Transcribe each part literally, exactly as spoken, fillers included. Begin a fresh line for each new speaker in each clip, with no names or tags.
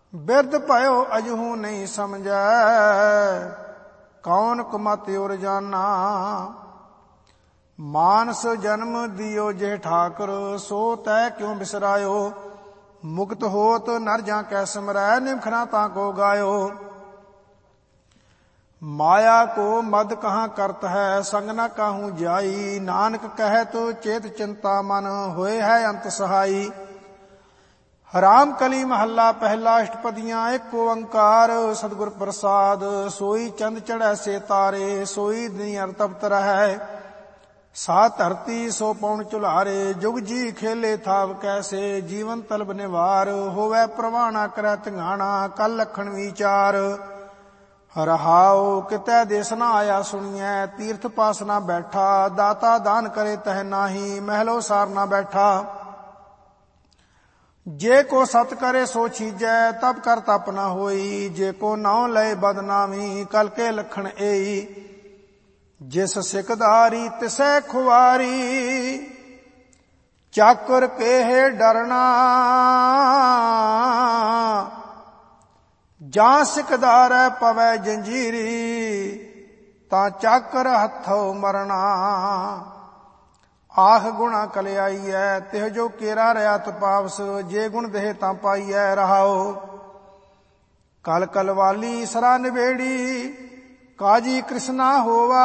ਬਿਰਧ ਭਇਓ ਅਜਹੂ ਨਹੀਂ ਸਮਝੈ, ਕੌਣ ਕੁਮਤਿ ਉਰ ਜਾਨਾ। ਮਾਨਸ ਜਨਮ ਦਿਓ ਜੇ ਠਾਕੁਰ, ਸੋ ਤੈ ਕਿਉ ਬਿਸਰਾਇਓ। ਮੁਕਤ ਹੋਤ ਨਰ ਜਾਂ ਕੈ ਸਿਮਰੈ, ਨਿਮਖਣਾ ਤਾਂ ਕੋ ਗਾਇਓ। ਮਾਇਆ ਕੋ ਮਦ ਕਹਾਂ ਕਰਤ ਹੈ, ਸੰਗ ਨ ਕਾਹੂ ਜਾਈ। ਨਾਨਕ ਕਹਿਤ ਚੇਤ ਚਿੰਤਾ ਮਨ, ਹੋਏ ਹੈ ਅੰਤ ਸਹਾਈ। ਰਾਮ ਕਲੀ ਮਹੱਲਾ ਪਹਿਲਾ, ਅਸ਼ਟਪਦੀਆਂ ਇੱਕ ਓੰਕਾਰ। ਸਤਿਗੁਰ ਪ੍ਰਸਾਦ ਸੋਈ ਚੰਦ ਚੜ੍ਹੈ ਸੇ ਤਾਰੇ, ਸੋਈ ਦੁਨੀਆ ਤਪਤ ਰਹੈ। ਸਾ ਧਰਤੀ ਸੋ ਪਉਣ ਝੁਲਾਰੇ, ਜੁਗ ਜੀ ਖੇਲੇ ਥਾਵ ਕੈਸੇ। ਜੀਵਨ ਤਲਬ ਨਿਵਾਰ, ਹੋਵੈ ਪ੍ਰਵਾਣਾ ਕਰੈ ਧਿਆਣਾ। ਕਲ ਲਖਣ ਵਿਚਾਰ ਰਹਾਉ, ਕਿਤੈ ਦੇਸ ਨਾ ਆਇਆ ਸੁਣੀਐ। ਤੀਰਥ ਪਾਸ ਨਾ ਬੈਠਾ, ਦਾਤਾ ਦਾਨ ਕਰੇ ਤਹਿ ਨਾਹੀ। ਮਹਿਲੋ ਸਾਰ ਨਾ ਬੈਠਾ, ਜੇ ਕੋ ਸਤ ਕਰੇ ਸੋ ਛੀਜੈ। ਤਬ ਕਰ ਤਪ ਨਾ ਹੋਈ, ਜੇ ਕੋ ਨਾਉ ਲਏ ਬਦਨਾਮੀ। ਕਲ ਕੇ ਲਖਣ ਏਈ, ਜਿਸ ਸਿਕਦਾਰੀ ਤਿਸੈ ਖੁਆਰੀ। ਚਾਕਰ ਕੇਹੇ ਡਰਨਾ, ਜਾਂ ਸਿਕਦਾਰੈ ਪਵੈ ਜੰਜੀਰੀ। ਤਾਂ ਚਾਕਰ ਹੱਥੋਂ ਮਰਨਾ, ਆਖ ਗੁਣਾ ਕਲਿਆਈਐ। ਤਿਹ ਜੋ ਕੇਰਾ ਰਿਆ ਤਪਾਵਸ, ਜੇ ਗੁਣ ਦੇਹ ਤਾਂ ਪਾਈਐ। ਰਹਾਓ, ਕਲ ਕਲਵਾਲੀ ਸਰਾ ਨਿਬੇੜੀ। ਕਾਜੀ ਕ੍ਰਿਸ਼ਨਾ ਹੋਵਾ,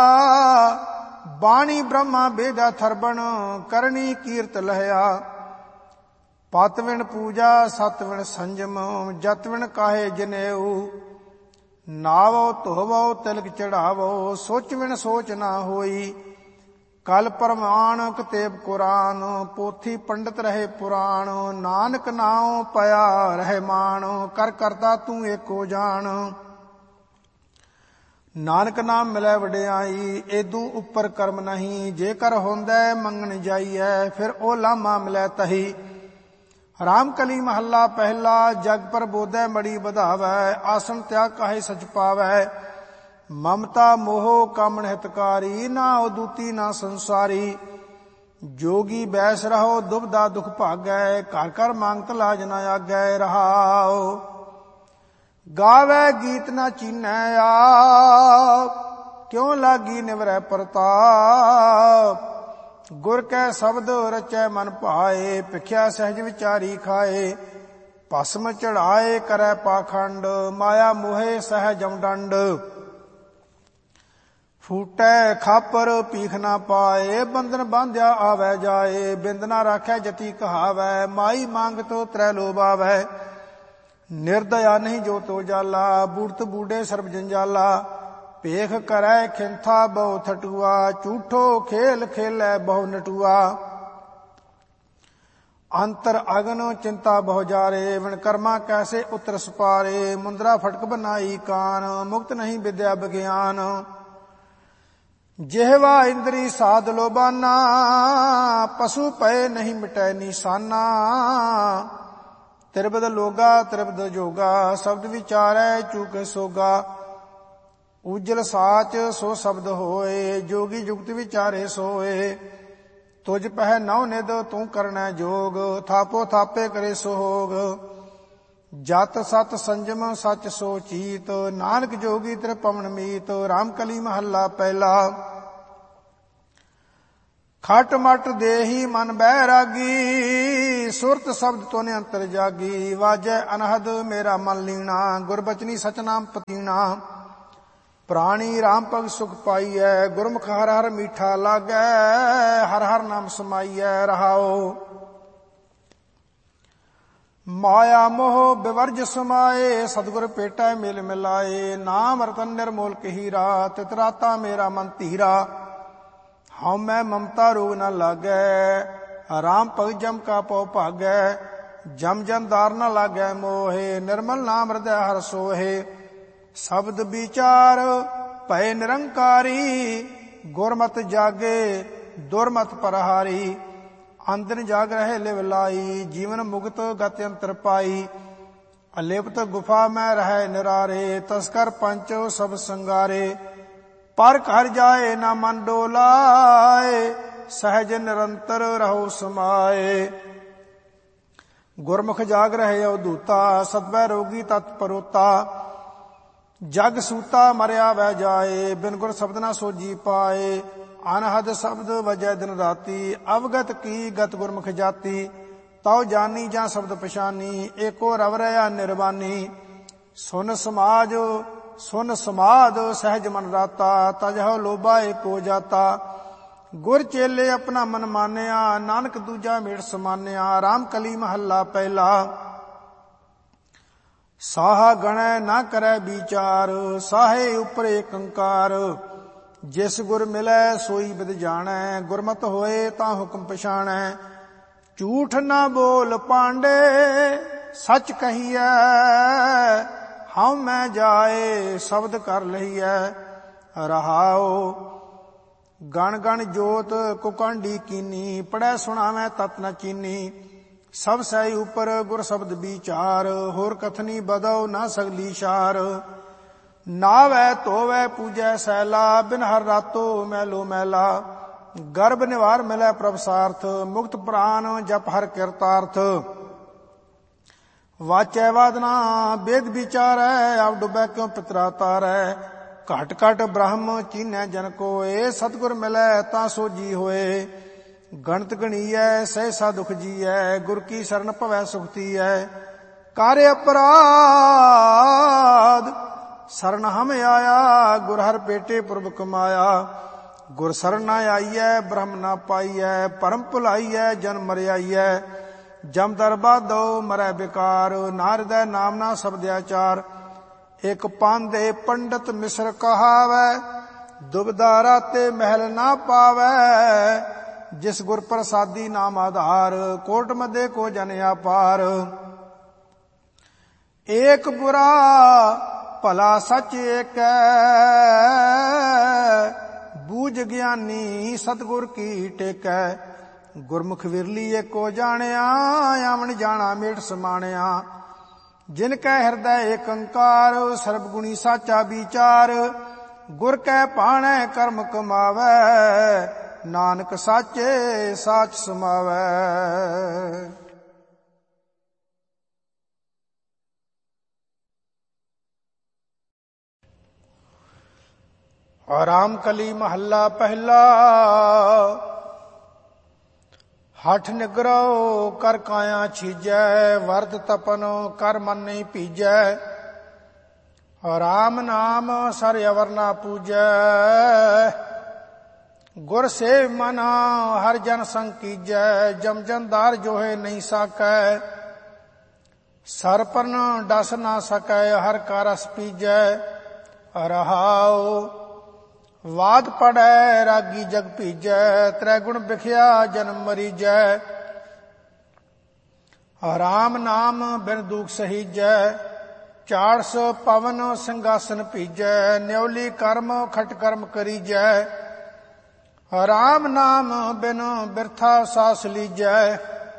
ਬਾਣੀ ਬ੍ਰਹਮਾ ਬੇਦਾ ਥਰਬਣ। ਕਰਨੀ ਕੀਰਤ ਲਹਿਆ, ਪਤ ਵਿਣ ਪੂਜਾ ਸਤ ਵਿਣ ਸੰਜਮ। ਜਤ ਵਿਣ ਕਾਹੇ ਜਨੇਊ, ਨਾਵੋ ਧੋਵੋ ਤਿਲਕ ਚੜਾਵੋ। ਸੋਚ ਵਿਣ ਸੋਚ ਨਾ ਹੋਈ, ਕਲ ਪ੍ਰਮਾਣ ਕਤੇਬ ਕੁਰਾਨ। ਪੋਥੀ ਪੰਡਤ ਰਹੇ ਪੁਰਾਣ, ਨਾਨਕ ਨਾਉ ਪਿਆ ਰਹਿ ਮਾਨ। ਕਰ ਕਰਤਾ ਤੂੰ ਏਕੋ ਜਾਣ, ਨਾਨਕ ਨਾਮ ਮਿਲੈ ਵਡਿਆਈ। ਏਦੂ ਉੱਪਰ ਕਰਮ ਨਹੀਂ, ਜੇਕਰ ਹੁੰਦੈ ਮੰਗਣ ਜਾਈਐ। ਫਿਰ ਉਹ ਲਾਮਾ ਮਿਲੈ ਤਹੀ। ਰਾਮ ਕਲੀ ਮਹੱਲਾ ਪਹਿਲਾ, ਜਗ ਪਰ ਬੋਧੈ ਮੜੀ ਵਧਾਵੈ। ਆਸਣ ਤਿਆਗ ਕਾਹੇ ਸਚ ਪਾਵੈ। ਮਮਤਾ ਮੋਹ ਕਾਮਣ ਹਿਤਕਾਰੀ, ਨਾ ਉਦੂਤੀ ਨਾ ਸੰਸਾਰੀ। ਜੋਗੀ ਬੈਸ ਰਹੋ ਦੁਬਦਾ ਦੁਖ ਭਾਗੈ, ਘਰ ਘਰ ਮੰਗਤ ਲਾਜ ਨਾ ਆਗੈ। ਰਹਾਉ, ਗਾਵੈ ਗੀਤ ਨਾ ਚੀਨੈ ਆਪ, ਕਿਉ ਲਾਗੀ ਨਿਵਰੈ ਪ੍ਰਤਾਪ। ਗੁਰ ਕੈ ਸ਼ਬਦ ਰਚੈ ਮਨ ਭਾਏ, ਭਿਖਿਆ ਸਹਿਜ ਵਿਚਾਰੀ ਖਾਏ। ਭਸਮ ਚੜਾਏ ਕਰੈ ਪਾਖੰਡ, ਮਾਇਆ ਮੋਹੇ ਸਹਿਜਮ ਡੰਡ। ਫੂਟੈ ਖਾਪਰ ਭੀਖ ਨਾ ਪਾਏ, ਬੰਧਨ ਬਾਂਧਿਆ ਆਵੈ ਜਾਏ। ਬਿੰਦ ਨਾ ਰਾਖੈ ਜਤੀ ਕਹਾਵੈ, ਮਾਈ ਮੰਗਤੋ ਤਰੈ ਲੋਭ ਆਵੈ। ਨਿਰਦਇਆ ਨਹੀਂ ਜੋ ਤੋ ਜਾਲਾ, ਬੂੜਤ ਬੂਡੇ ਸਰਬ ਜੰਜਾਲਾ। ਭੇਖ ਕਰੈ ਖਿੰਥਾ ਬਹੁ ਥਟੂਆ, ਝੂਠੋ ਖੇਲ ਖੇਲੈ ਬਹੁ ਨਟੂਆ। ਅੰਤਰ ਅਗਨ ਚਿੰਤਾ ਬਹੁ ਜਾਰੇ, ਵਿਣ ਕਰਮਾ ਕੈਸੇ ਉਤਰ ਸਪਾਰੇ। ਮੁੰਦਰਾ ਫਟਕ ਬਨਾਈ ਕਾਨ, ਮੁਕਤ ਨਹੀਂ ਵਿਦਿਆ ਵਿਗਿਆਨ। ਜਿਹਵਾ ਇੰਦਰੀ ਸਾਧ ਲੋਬਾਨਾ, ਪਸ਼ੂ ਪਏ ਨਹੀਂ ਮਿਟੈ ਨਿਸ਼ਾਨਾ। ਤਿਰਬਦ ਲੋਗਾ ਤਿਰਬਦ ਜੋਗਾ, ਸ਼ਬਦ ਵਿਚਾਰੈ ਚੂਕੇ ਸੋਗਾ। ਉਜਲ ਸਾਚ ਸੋ ਸ਼ਬਦ ਹੋਏ, ਜੋਗੀ ਜੁਗਤ ਵਿਚਾਰੇ ਸੋਏ। ਤੁਝ ਪਹਿ ਨਉ ਨਿਦ ਤੂੰ ਕਰਨੈ ਜੋਗ, ਥਾਪੋ ਥਾਪੇ ਕਰੇ ਸੋਗ। ਜਤ ਸਤ ਸੰਜਮ ਸਚ ਸੋ ਚੀਤ, ਨਾਨਕ ਜੋਗੀ ਤ੍ਰਿ ਪਵਨ ਮੀਤ। ਰਾਮ ਕਲੀ ਮਹੱਲਾ ਪਹਿਲਾ, ਖਟ ਮਟ ਦੇਹੀ ਮਨ ਬੈਰਾਗੀ। ਸੁਰਤ ਸ਼ਬਦ ਤੋਨੇ ਅੰਤਰ ਜਾਗੀ, ਵਾਜੈ ਅਨਹਦ ਮੇਰਾ ਮਨ ਲੀਣਾ। ਗੁਰਬਚਨੀ ਸਚ ਨਾਮ ਪਤੀਣਾ, ਪ੍ਰਾਣੀ ਰਾਮ ਭਗ ਸੁਖ ਪਾਈਐ। ਗੁਰਮੁਖ ਹਰ ਹਰ ਮੀਠਾ ਲਾਗੈ, ਹਰ ਹਰ ਨਾਮ ਸਮਾਈਐ। ਰਹਾਉ, ਮਾਇਆ ਮੋਹ ਬਿਵਰਜ ਸਮਾਏ, ਸਤਿਗੁਰ ਭੇਟੈ ਮਿਲ ਮਿਲਾਏ। ਨਾਮ ਰਤਨ ਨਿਰਮੋਲ ਹੀਰਾ, ਤਿਤਰਾਤਾ ਮੇਰਾ ਮਨ ਧੀਰਾ। ਹਉ ਮੈਂ ਮਮਤਾ ਰੋਗ ਨ ਲਾਗੈ, ਰਾਮ ਭਗਤ ਜਮ ਕਾ ਪਉ ਭਾਗੈ। ਜਮ ਜਨਦਾਰ ਨ ਲਾਗੈ ਮੋਹੇ, ਨਿਰਮਲ ਨਾਮ ਹਿਰਦੈ ਹਰ ਸੋਹੇ। ਸ਼ਬਦ ਵਿਚਾਰ ਭਏ ਨਿਰੰਕਾਰੀ, ਗੁਰਮਤਿ ਜਾਗੇ ਦੁਰਮਤਿ ਪਰਹਾਰੀ। ਅੰਦਨ ਜਾਗ ਰਹੇ ਲਿਵ ਲਾਈ, ਜੀਵਨ ਮੁਕਤ ਗਤਿ ਅੰਤਰ ਪਾਈ। ਅਲਿਪਤ ਗੁਫਾ ਮੈਂ ਰਹਿ ਨਿਰਾਰੇ, ਤਸਕਰ ਪੰਚ ਸਭ ਸੰਗਾਰੇ। ਪਰ ਘਰ ਜਾਏ ਨਾ ਮਨ ਡੋਲਾਏ, ਸਹਿਜ ਨਿਰੰਤਰ ਰਹੋ ਸਮਾਏ। ਗੁਰਮੁਖ ਜਾਗ ਰਹੇ ਅਵਧੂਤਾ, ਸਤਵੈ ਰੋਗੀ ਤਤ ਪਰੋਤਾ। ਜਗ ਸੂਤਾ ਮਰਿਆ ਵਹਿ ਜਾਏ, ਬਿਨ ਗੁਰ ਸ਼ਬਦ ਨਾ ਸੋਜੀ ਪਾਏ। ਅਨਹਦ ਸ਼ਬਦ ਵਜੈ ਦਿਨ ਰਾਤੀ, ਅਵਗਤ ਕੀ ਗਤ ਗੁਰਮੁਖ ਜਾਤੀ। ਤਉ ਜਾਨੀ ਜਾਂ ਸ਼ਬਦ ਪਛਾਨੀ, ਏਕੋ ਰਵ ਰਹਾ ਨਿਰਵਾਨੀ। ਸੁਨ ਸਮਾਜ ਸੁਨ ਸਮਾਦ ਸਹਿਜ ਮਨ ਰਾਤਾ, ਤਜਹੁ ਲੋਭਾ ਏਕੋ ਜਾਤਾ। ਗੁਰ ਚੇਲੇ ਆਪਣਾ ਮਨ ਮਾਨਿਆ, ਨਾਨਕ ਦੂਜਾ ਮੇੜ ਸਮਾਨਿਆ। ਰਾਮ ਕਲੀ ਮਹੱਲਾ ਪਹਿਲਾ। ਸਾਹਾ ਗਣੈ ਨਾ ਕਰੈ ਵਿਚਾਰ, ਸਾਹੇ ਉਪਰ ਏਕ ਓੰਕਾਰ। ਜਿਸ ਗੁਰ ਮਿਲੈ ਸੋਈ ਬਿਦ ਜਾਣੈ, ਗੁਰਮਤਿ ਹੋਏ ਤਾਂ ਹੁਕਮ ਪਛਾਣੈ। ਝੂਠ ਨਾ ਬੋਲ ਪਾਂਡੇ, ਸੱਚ ਕਹੀਐ। ਹਉ ਮੈਂ ਜਾਏ ਸ਼ਬਦ ਕਰ ਲਈਐ। ਰਹਾਉ ਗਣ ਗਣ ਜੋਤ ਕੁਕੰਡੀ ਕੀਨੀ, ਪੜੈ ਸੁਣਾਵੈ ਤਤ ਨ ਚੀਨੀ। ਸਭ ਸਹਿ ਉਪਰ ਗੁਰ ਸ਼ਬਦ ਵਿਚਾਰ, ਹੋਰ ਕਥਨੀ ਬਦਉ ਨਾ ਸਗਲੀ ਸ਼ਾਰ। ਨਾਵੈ ਧੋਵੈ ਪੂਜੈ ਸੈਲਾ, ਬਿਨ ਹਰ ਰਾਤੋ ਮੈਲੋ ਮੈਲਾ। ਗਰਭ ਨਿਵਾਰ ਮਿਲੈ ਪ੍ਰਭ ਸਾਰਥ, ਮੁਕਤ ਪ੍ਰਾਨ ਜਪ ਹਰ ਕਿਰਤਾਰਥ। ਵਾਚੈ ਵਾਦਨਾ ਵੇਦ ਵਿਚਾਰੈ, ਆਪ ਡੁਬੈ ਕਿਉ ਪਿਤਰਾ ਤਾਰੈ। ਘਟ ਘਟ ਬ੍ਰਹਮ ਚੀਨੈ ਜਨ ਕੋਏ, ਸਤਿਗੁਰ ਮਿਲੈ ਤਾਂ ਸੋਜੀ ਹੋਏ। ਗਣਤ ਗਣੀਐ ਸਹਿਸਾ ਦੁਖ ਜੀਐ, ਗੁਰ ਕੀ ਸ਼ਰਨ ਭਵੈ ਸੁਖ ਤੀਐ। ਕਰ ਅਪਰਾਧ ਸ਼ਰਨ ਹਮ ਆਇਆ, ਗੁਰ ਹਰ ਭੇਟੇ ਪੁਰਬ ਕਮਾਇਆ। ਗੁਰ ਸ਼ਰਨ ਨਾ ਆਈਐ ਬ੍ਰਹਮ ਨਾ ਪਾਈਐ, ਭਰਮ ਭੁਲਾਈਐ ਜਨ ਮਰਿਆਈਐ। ਜਮ ਦਰਬਾਦੋ ਮਰੈ ਬਿਕਾਰ, ਨਾ ਹਿਰਦੈ ਨਾਮ ਨਾ ਸ਼ਬਦ ਆਚਾਰ। ਇਕ ਪਾਂਦੇ ਪੰਡਤ ਮਿਸਰ ਕਹਾਵੈ, ਦੁਬਿਧਾ ਰਾਤੇ ਮਹਿਲ ਨਾ ਪਾਵੈ। ਜਿਸ ਗੁਰ ਪ੍ਰਸਾਦੀ ਨਾਮ ਆਧਾਰ, ਕੋਟ ਮਧੇ ਕੋ ਜਨ ਆਪਾਰ। ਏਕ ਬੁਰਾ ਭਲਾ ਸਚ ਏਕੈ, ਬੂਝ ਗਿਆਨੀ ਸਤਿਗੁਰ ਕੀ ਟੇਕੈ। ਗੁਰਮੁਖ ਵਿਰਲੀ ਏਕੋ ਜਾਣਿਆ, ਆਵਣ ਜਾਣਾ ਮੇਟ ਸਮਾਣਿਆ। ਜਿਨ ਕੈ ਹਿਰਦੈ ਏਕ ਓੰਕਾਰ, ਸਰਬ ਗੁਣੀ ਸਾਚਾ ਵਿਚਾਰ। ਗੁਰ ਕੈ ਭਾਣੈ ਕਰਮ ਕਮਾਵੈ, ਨਾਨਕ ਸਾਚੇ ਸਾਚ ਸਮਾਵੈ। ਰਾਮ ਕਲੀ ਮਹੱਲਾ ਪਹਿਲਾ। ਹਠ ਨਿਗਰੋ ਕਰ ਕਾਇਆ ਛੀਜੈ, ਵਰਦ ਤਪਨ ਕਰ ਮਨ ਨਹੀਂ ਭੀਜੈ। ਰਾਮ ਨਾਮ ਸਰ ਅਵਰ ਨਾ ਪੂਜੈ, ਗੁਰ ਸੇਵ ਮਨ ਹਰ ਜਨ ਸੰਗ ਕੀਜੈ। ਜਮ ਜਨਦਾਰ ਜੋਹੇ ਨਹੀਂ ਸਾਕੈ, ਸਰ ਪਰਨ ਡਸ ਨਾ ਸਕੈ। ਹਰ ਕਾ ਰਸ ਪੀਜੈ। ਰਹਾਉ ਵਾਦ ਪੜੈ ਰਾਗੀ ਜਗ ਭੀਜੈ, ਤ੍ਰੈ ਗੁਣ ਬਿਖਿਆ ਜਨਮ ਮਰੀਜੈ। ਰਾਮ ਨਾਮ ਬਿਨ ਦੁਖ ਸਹੀਜੈ, ਚਾਰਸ ਪਵਨ ਸਿੰਘਾਸਨ ਭੀਜੈ। ਨਿਉਲੀ ਕਰਮ ਖਟ ਕਰਮ ਕਰੀਜੈ, ਰਾਮ ਨਾਮ ਬਿਨ ਬਿਰਥਾ ਸਾਸ ਲੀਜੈ।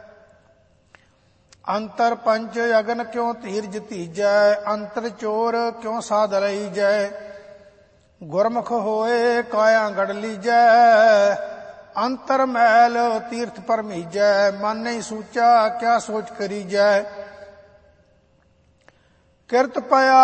ਅੰਤਰ ਪੰਚ ਅਗਨ ਕਿਉ ਧੀਰਜ ਧੀਜੈ, ਅੰਤਰ ਚੋਰ ਕਿਉ ਸਾਧ ਰਹੀਜੈ। ਗੁਰਮੁਖ ਹੋਏ ਕਾਇਆ ਗੜ ਲੀਜੈ, ਅੰਤਰ ਮੈਲ ਤੀਰਥ ਪਰਮੀਜੈ। ਮਨ ਨਹੀਂ ਸੂਚਾ ਕਿਆ ਸੋਚ ਕਰੀਜੈ। ਕਿਰਤ ਪਿਆ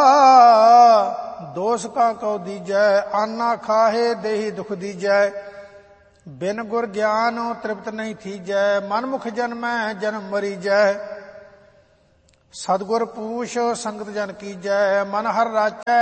ਦੋਸ ਕਾ ਕਉ ਦੀਜੈ, ਆਨਾ ਖਾਹੇ ਦੇਹੀ ਦੁਖ ਦੀਜੈ। ਬਿਨ ਗੁਰ ਗਿਆਨ ਤ੍ਰਿਪਤ ਨਹੀਂ ਥੀਜੈ, ਮਨਮੁਖ ਜਨਮੈ ਜਨਮ ਮਰੀਜੈ। ਸਤਿਗੁਰ ਪੂਛ ਸੰਗਤ ਜਨ ਕੀਜੈ, ਮਨ ਹਰ ਰਾਚੈ